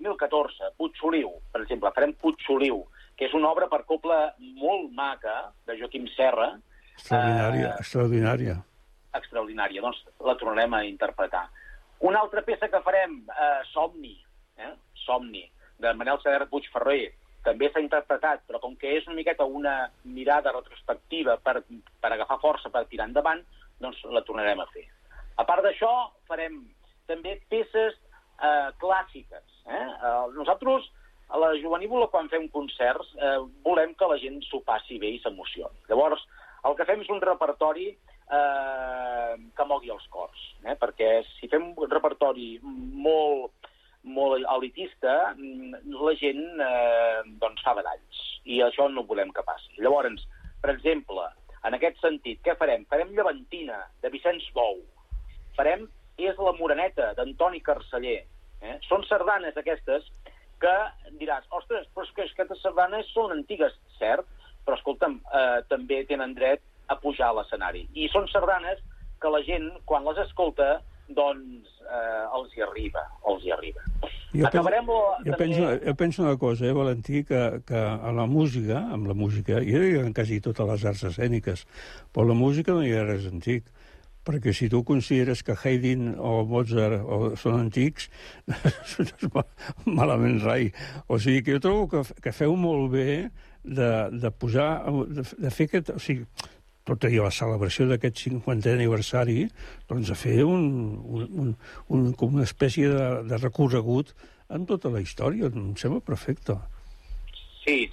2014, Puig Soliu, per exemple, farem Puig Soliu, que és una obra per cobla molt maca, de Joaquim Serra. Extraordinària. Extraordinària, doncs la tornarem a interpretar. Una altra peça que farem, Somni, Somni, de Manel Saderra Puigferrer, també s'ha interpretat, però com que és una miqueta una mirada retrospectiva per agafar força, per tirar endavant, doncs la tornarem a fer. A part d'això, farem també peces clàssiques. Nosaltres, a la Jovenívola, quan fem concerts, volem que la gent s'ho passi bé i s'emocioni. Llavors, el que fem és un repertori que mogui els cors, perquè si fem un repertori molt elitista, la gent doncs fa badalls, i això no volem que passi. Llavors, per exemple, en aquest sentit, què farem? Farem Llevantina, de Vicenç Bou. Farem És la Moreneta, d'Antoni Carceller. Són sardanes aquestes que diràs, ostres, però és que aquestes sardanes són antigues, cert, però escolta'm, també tenen dret a pujar a l'escenari. I són sardanes que la gent, quan les escolta, doncs els hi arriba. Jo penso una cosa, Valentí, que amb la música, jo diria en quasi totes les arts escèniques, però la música no hi ha res antic. Perquè si tu consideres que Haydn o Mozart són antics, no és malament rai. O sigui que jo trobo que feu molt bé de posar, de fer aquest... O sigui, tot allò, la celebració d'aquest 50è aniversari, doncs de fer com una espècie de recorregut en tota la història. Em sembla perfecte. Sí.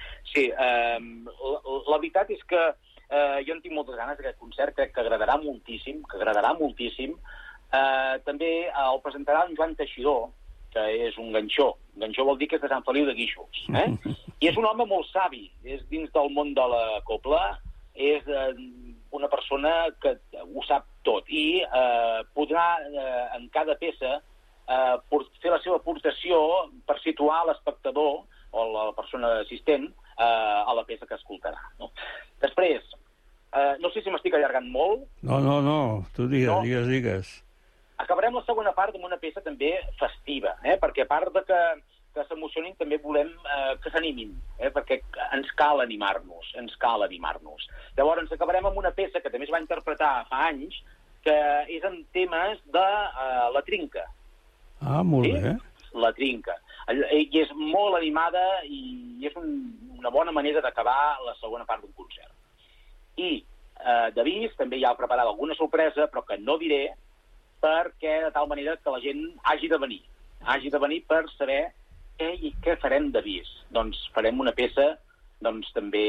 La veritat és que jo en tinc moltes ganes d'aquest concert, crec que agradarà moltíssim. També el presentarà en Joan Teixidor, que és un ganxó. Ganxó vol dir que és de Sant Feliu de Guíxols. I és un home molt savi, és dins del món de la cobla, és una persona que ho sap tot i podrà en cada peça fer la seva aportació per situar l'espectador o la persona assistent a la peça que escoltarà. Després, no sé si m'estic allargant molt. No, tu digues. Acabarem la segona part amb una peça també festiva, perquè a part de que s'emocionin també volem que s'animin, perquè ens cal animar-nos. Llavors acabarem amb una peça que també es va interpretar fa anys, que és en temes de la trinca. Ah, molt bé. La trinca. I és molt animada i és una bona manera d'acabar la segona part d'un concert. I d'avís també hi ha preparada alguna sorpresa, però que no diré, perquè de tal manera que la gent hagi de venir per saber què farem d'avís. Doncs farem una peça també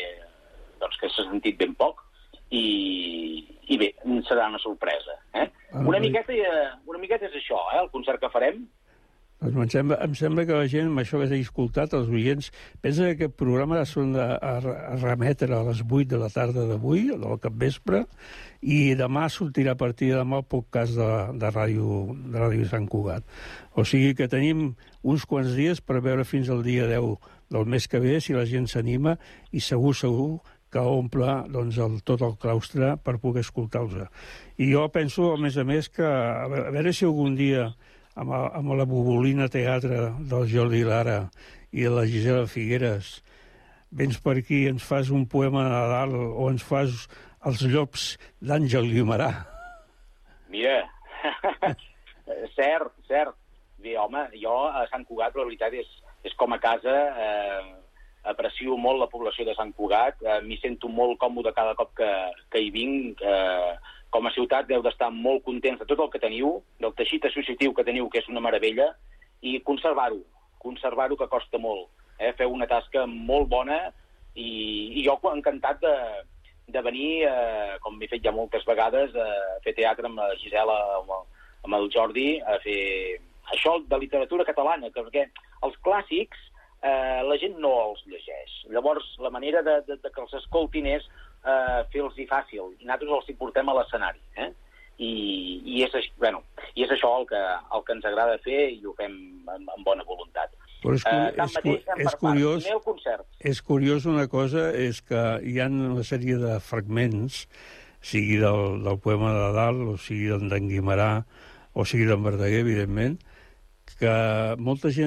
que s'ha sentit ben poc i bé, serà una sorpresa. Una miqueta és això, el concert que farem. Doncs em sembla que la gent, amb això que s'ha escoltat, els oients, pensa que aquest programa s'ha de remetre a les 8 de la tarda d'avui, del capvespre, i demà sortirà a partir de demà el podcast de Ràdio Sant Cugat. O sigui que tenim uns quants dies per veure fins al dia 10 del mes que ve, si la gent s'anima, i segur que omple tot el claustre per poder escoltar-los. I jo penso, a més, que a veure si algun dia amb la Bobolina Teatre del Jordi Lara i de la Gisela Figueres vens per aquí i ens fas un poema de Nadal o ens fas els llops d'Àngel Guimerà. Mira, cert. Bé, home, jo a Sant Cugat la veritat és com a casa, aprecio molt la població de Sant Cugat, m'hi sento molt còmode cada cop que hi vinc, com a ciutat deu d'estar molt contents de tot el que teniu, del teixit associatiu que teniu, que és una meravella, i conservar-ho que costa molt. Feu una tasca molt bona i jo encantat de venir, com m'he fet ja moltes vegades, a fer teatre amb la Gisela, amb el Jordi, a fer això de literatura catalana, perquè els clàssics la gent no els llegeix. Llavors, la manera de que els escoltin és fer-los-hi fàcil, i nosaltres els hi portem a l'escenari. I és això el que ens agrada fer i ho fem amb bona voluntat. Però és curiós una cosa, és que hi ha una sèrie de fragments, sigui del poema de Nadal, o sigui d'en Guimerà, o sigui d'en Verdaguer, evidentment, que molta gent